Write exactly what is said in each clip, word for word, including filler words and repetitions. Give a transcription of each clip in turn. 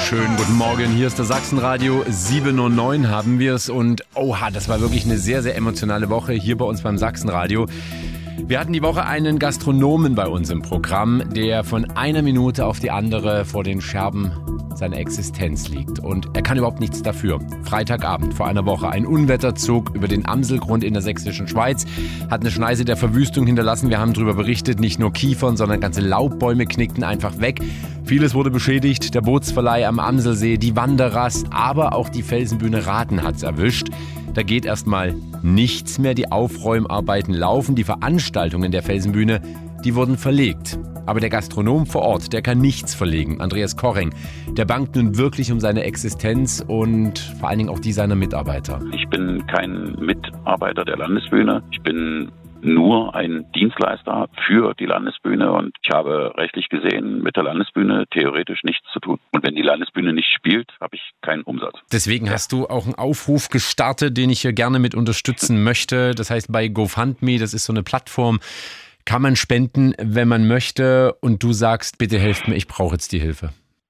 Schönen guten Morgen, hier ist das Sachsenradio, sieben Uhr neun haben wir es und oha, das war wirklich eine sehr, sehr emotionale Woche hier bei uns beim Sachsenradio. Wir hatten die Woche einen Gastronomen bei uns im Programm, der von einer Minute auf die andere vor den Scherben seiner Existenz liegt. Und er kann überhaupt nichts dafür. Freitagabend vor einer Woche ein Unwetter zog über den Amselgrund in der sächsischen Schweiz, hat eine Schneise der Verwüstung hinterlassen. Wir haben darüber berichtet, nicht nur Kiefern, sondern ganze Laubbäume knickten einfach weg. Vieles wurde beschädigt, der Bootsverleih am Amselsee, die Wanderrast, aber auch die Felsenbühne Rathen hat's erwischt. Da geht erstmal nichts mehr, die Aufräumarbeiten laufen, die Veranstaltungen der Felsenbühne, die wurden verlegt. Aber der Gastronom vor Ort, der kann nichts verlegen. Andreas Korreng, der bangt nun wirklich um seine Existenz und vor allen Dingen auch die seiner Mitarbeiter. Ich bin kein Mitarbeiter der Landesbühne. Ich bin nur ein Dienstleister für die Landesbühne und ich habe rechtlich gesehen mit der Landesbühne theoretisch nichts zu tun. Und wenn die Landesbühne nicht spielt, habe ich keinen Umsatz. Deswegen hast du auch einen Aufruf gestartet, den ich hier gerne mit unterstützen möchte. Das heißt bei GoFundMe, das ist so eine Plattform, kann man spenden, wenn man möchte und du sagst, bitte helft mir, ich brauche jetzt die Hilfe.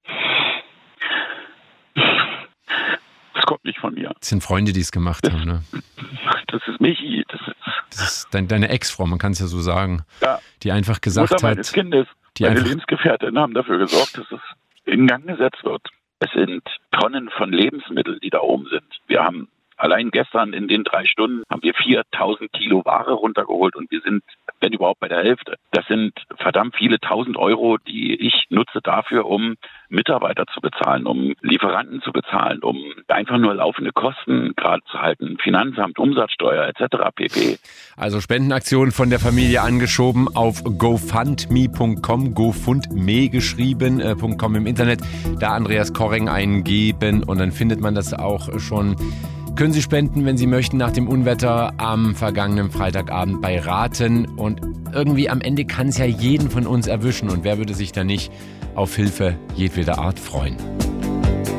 Das kommt nicht von mir. Das sind Freunde, die es gemacht das, haben, ne? Das ist Michi. Das ist, das ist dein, deine Ex-Frau, man kann es ja so sagen, ja, die einfach gesagt Mutter hat... meines Kindes, die meine einfach, Lebensgefährtin haben dafür gesorgt, dass es in Gang gesetzt wird. Es sind Tonnen von Lebensmitteln, die da oben sind. Wir haben allein gestern in den drei Stunden haben wir viertausend Kilo Ware runtergeholt und wir sind, wenn überhaupt, bei der Hälfte. Das sind verdammt viele tausend Euro, die ich nutze dafür, um Mitarbeiter zu bezahlen, um Lieferanten zu bezahlen, um einfach nur laufende Kosten gerade zu halten, Finanzamt, Umsatzsteuer et cetera pp. Also Spendenaktion von der Familie angeschoben auf GoFundMe Punkt com, GoFundMe geschrieben, äh, .com im Internet, da Andreas Korreng eingeben und dann findet man das auch schon. Können Sie spenden, wenn Sie möchten, nach dem Unwetter am vergangenen Freitagabend bei Rathen. Und irgendwie am Ende kann es ja jeden von uns erwischen. Und wer würde sich da nicht auf Hilfe jedweder Art freuen?